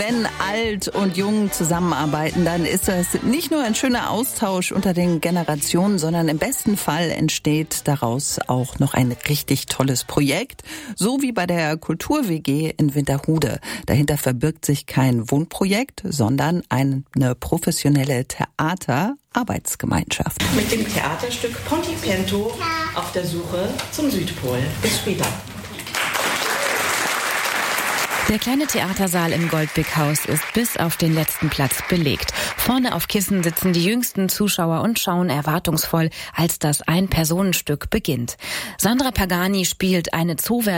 Wenn alt und jung zusammenarbeiten, dann ist das nicht nur ein schöner Austausch unter den Generationen, sondern im besten Fall entsteht daraus auch noch ein richtig tolles Projekt. So wie bei der Kultur-WG in Winterhude. Dahinter verbirgt sich kein Wohnprojekt, sondern eine professionelle Theaterarbeitsgemeinschaft. Mit dem Theaterstück Pontifento auf der Suche zum Südpol. Bis später. Der kleine Theatersaal im Goldbeck-Haus ist bis auf den letzten Platz belegt. Vorne auf Kissen sitzen die jüngsten Zuschauer und schauen erwartungsvoll, als das Ein-Personen-Stück beginnt. Sandra Pagani spielt eine Zoowärterin